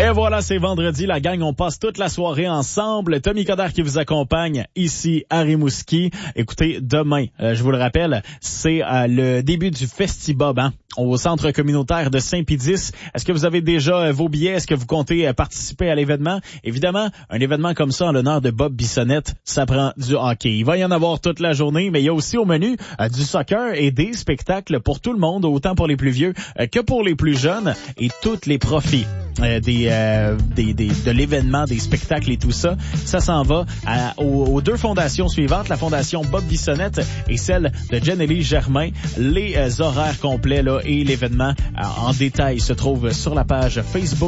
Et voilà, c'est vendredi. La gang, on passe toute la soirée ensemble. Tommy Coderre qui vous accompagne ici à Rimouski. Écoutez, demain, je vous le rappelle, c'est le début du Festibob, au centre communautaire de Saint-Pédis. Est-ce que vous avez déjà vos billets? Est-ce que vous comptez participer à l'événement? Évidemment, un événement comme ça en l'honneur de Bob Bissonnette, ça prend du hockey. Il va y en avoir toute la journée, mais il y a aussi au menu du soccer et des spectacles pour tout le monde, autant pour les plus vieux que pour les plus jeunes, et tous les profits de l'événement, des spectacles et tout ça, ça s'en va aux deux fondations suivantes, la fondation Bob Bissonnette et celle de Jenny Germain. Les horaires complets là et l'événement en détail se trouvent sur la page Facebook